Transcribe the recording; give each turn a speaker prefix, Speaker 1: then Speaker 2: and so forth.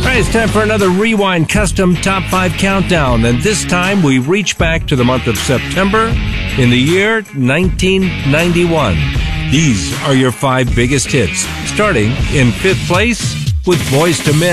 Speaker 1: right, it's time for another Rewind Custom Top 5 Countdown, and this time we reach back to the month of September in the year 1991. These are your 5 biggest hits, starting in 5th place with Boyz II Men.